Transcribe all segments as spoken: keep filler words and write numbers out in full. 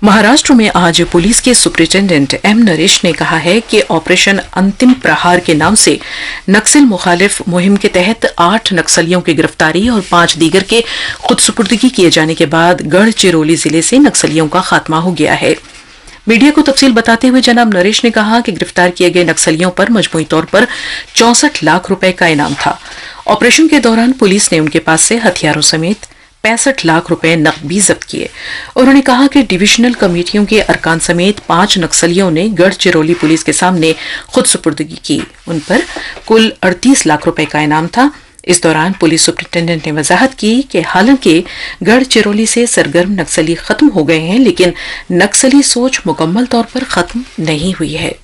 महाराष्ट्र में आज पुलिस के सुपरिटेंडेंट एम नरेश ने कहा है कि ऑपरेशन अंतिम प्रहार के नाम से नक्सल मुखालिफ मुहिम के तहत आठ नक्सलियों की गिरफ्तारी और पांच दीगर के खुदसुपुर्दगी किए जाने के बाद गढ़चिरौली जिले से नक्सलियों का खात्मा हो गया है। मीडिया को तफसील बताते हुए जनाब नरेश ने कहा कि गिरफ्तार किए गए नक्सलियों पर मजमूई तौर पर चौसठ लाख रुपए का इनाम था। ऑपरेशन के दौरान पुलिस ने उनके पास से हथियारों समेत पैंसठ लाख रुपए नकद भी जब्त किए। उन्होंने कहा कि डिविजनल कमेटियों के अरकान समेत पांच नक्सलियों ने गढ़चिरौली पुलिस के सामने खुद सुपुर्दगी की। उन पर कुल अड़तीस लाख रुपए का इनाम था। इस दौरान पुलिस सुपरिटेंडेंट ने वजाहत की कि हालांकि गढ़चिरौली से सरगर्म नक्सली खत्म हो गए हैं, लेकिन नक्सली सोच मुकम्मल तौर पर खत्म नहीं हुई है।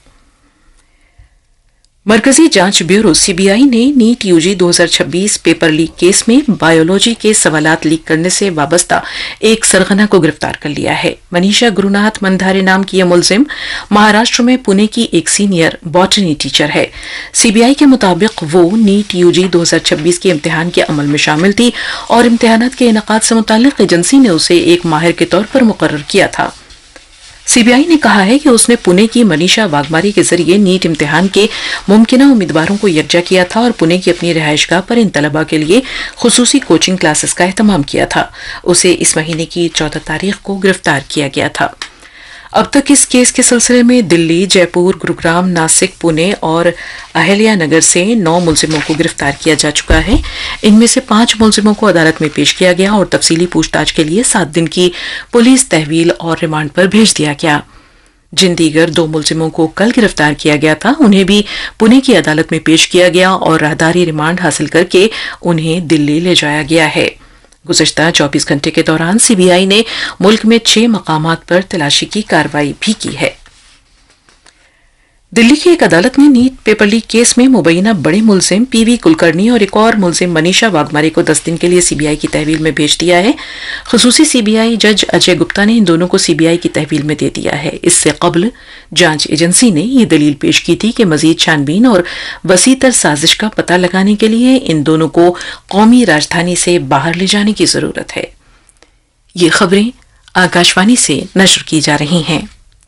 मरकजी जांच ब्यूरो सीबीआई ने नीट यूजी दो हज़ार छब्बीस पेपर लीक केस में बायोलॉजी के सवालात लीक करने से वाबस्ता एक सरगना को गिरफ्तार कर लिया है। मनीषा गुरुनाथ मंधारे नाम की यह मुलजिम महाराष्ट्र में पुणे की एक सीनियर बॉटनी टीचर है। सीबीआई के मुताबिक वो नीट यूजी दो हज़ार छब्बीस के इम्तिहान के अमल में शामिल थी और इम्तिहानात के इनेकाद से मुताल्लिक एजेंसी ने उसे एक माहिर के तौर पर मुकर्रर किया था। सीबीआई ने कहा है कि उसने पुणे की मनीषा वाघमारी के जरिए नीट इम्तिहान के मुमकिना उम्मीदवारों को यकजा किया था और पुणे की अपनी रिहायशगाह पर इन तलबा के लिए खुसूसी कोचिंग क्लासेस का एहतमाम किया था। उसे इस महीने की चौदह तारीख को गिरफ्तार किया गया था। अब तक इस केस के सिलसिले में दिल्ली, जयपुर, गुरुग्राम, नासिक, पुणे और अहल्या नगर से नौ मुलजिमों को गिरफ्तार किया जा चुका है। इनमें से पांच मुलजिमों को अदालत में पेश किया गया और तफसीली पूछताछ के लिए सात दिन की पुलिस तहवील और रिमांड पर भेज दिया गया। जिन दीगर दो मुलजिमों को कल गिरफ्तार किया गया था, उन्हें भी पुणे की अदालत में पेश किया गया और राहदारी रिमांड हासिल करके उन्हें दिल्ली ले जाया गया है। गुज़श्ता चौबीस घंटे के दौरान सीबीआई ने मुल्क में छह मकामात पर तलाशी की कार्रवाई भी की है। दिल्ली की एक अदालत ने नीट पेपर लीक केस में मुबैना बड़े मुलजिम पीवी कुलकर्णी और एक और मुलजिम मनीषा वाघमारी को दस दिन के लिए सीबीआई की तहवील में भेज दिया है। खुसूसी सीबीआई जज अजय गुप्ता ने इन दोनों को सीबीआई की तहवील में दे दिया है। इससे कबल जांच एजेंसी ने ये दलील पेश की थी कि मजीद छानबीन और वसीतर साजिश का पता लगाने के लिए इन दोनों को कौमी राजधानी से बाहर ले जाने की जरूरत है। ये खबरें आकाशवाणी से नश्र की जा रही हैं।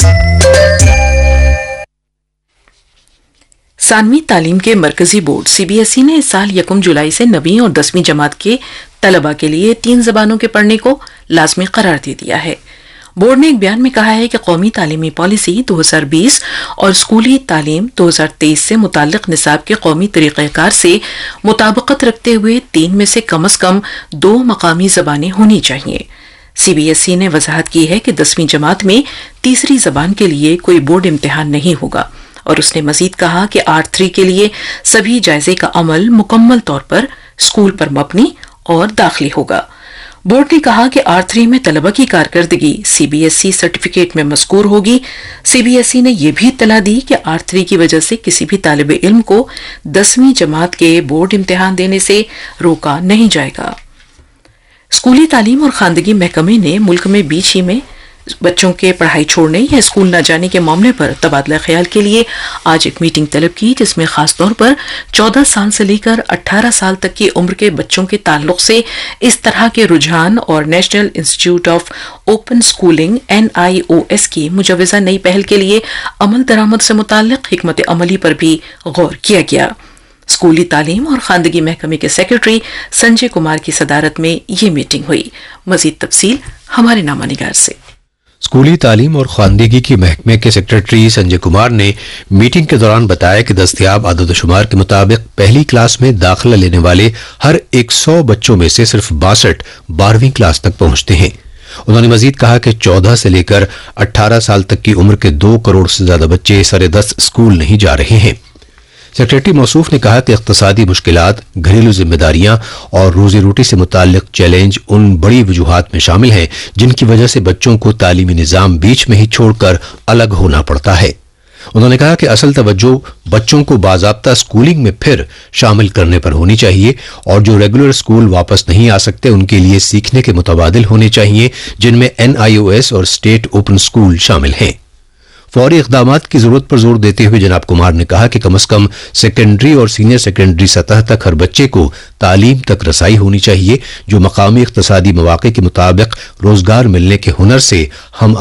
सानवी तालीम के मरकजी बोर्ड सीबीएसई ने इस साल यकम जुलाई से नवीं और दसवीं जमात के तलबा के लिए तीन जबानों के पढ़ने को लाजमी करार दे दिया है। बोर्ड ने एक बयान में कहा है कि कौमी तालीमी पॉलिसी दो हज़ार बीस और स्कूली तालीम दो हज़ार तेईस से मुताल्लिक निसाब के कौमी तरीक़ेकार से मुताबिकत रखते हुए तीन में से कम अज कम दो मकामी जबानें होनी चाहिए। सीबीएसई ने वजाहत की है कि दसवीं जमात में तीसरी जबान के लिए कोई बोर्ड इम्तिहान नहीं होगा और उसने मजीद कहा कि आर थ्री के लिए सभी जायजे का अमल मुकम्मल तौर पर स्कूल पर मबनी और दाखिली होगा। बोर्ड ने कहा कि आर थ्री में तलबा की कारकर्दगी सीबीएसई सर्टिफिकेट में मज़कूर होगी। सीबीएसई ने यह भी इत्तला दी कि आर थ्री की वजह से किसी भी तालिब इल्म को दसवीं जमात के बोर्ड इम्तिहान देने से रोका नहीं जाएगा। स्कूली तालीम और खानदगी महकमे ने मुल्क में बीच ही में बच्चों के पढ़ाई छोड़ने या स्कूल न जाने के मामले पर तबादला ख्याल के लिए आज एक मीटिंग तलब की, जिसमें खास तौर पर चौदह साल से लेकर अठारह साल तक की उम्र के बच्चों के ताल्लुक से इस तरह के रुझान और national institute of open schooling N I O S की मुजवजा नई पहल के लिए अमल दरामद से मुताल्लिक हिकमत अमली पर भी गौर किया गया। स्कूली तालीम और खानदगी महकमे के सेक्रेटरी संजय कुमार की सदारत में ये मीटिंग हुई। मजीद तफसील हमारे नामानिगार से। स्कूली तालीम और खानदगी की महकमे के सेक्रेटरी संजय कुमार ने मीटिंग के दौरान बताया कि दस्तयाब आददशुमार के मुताबिक पहली क्लास में दाखिला लेने वाले हर एक सौ बच्चों में से सिर्फ बासठ बारहवीं क्लास तक पहुंचते हैं। उन्होंने मजीद कहा कि चौदह से लेकर अठारह साल तक की उम्र के दो करोड़ से ज्यादा बच्चे सरे दस स्कूल नहीं जा रहे हैं। सेक्रेटरी मौसूफ ने कहा कि इख्तिसादी मुश्किलात, घरेलू जिम्मेदारियां और रोजी रोटी से मुताल्लिक चैलेंज उन बड़ी वजूहात में शामिल हैं जिनकी वजह से बच्चों को तालीमी निज़ाम बीच में ही छोड़कर अलग होना पड़ता है। उन्होंने कहा कि असल तवज्जो बच्चों को बाज़ाब्ता स्कूलिंग में फिर शामिल करने पर होनी चाहिए और जो रेगुलर स्कूल वापस नहीं आ सकते उनके लिए सीखने के मुतबादिल होने चाहिए, जिनमें एन आई ओ एस और स्टेट ओपन स्कूल शामिल हैं। फौरी इक़दामात की जरूरत पर जोर देते हुए जनाब कुमार ने कहा कि कम अज कम सेकेंडरी और सीनियर सेकेंडरी सतह तक हर बच्चे को तालीम तक रसाई होनी चाहिए, जो मकामी इक़्तिसादी मौक़े के मुताबिक रोजगार मिलने के हुनर से हम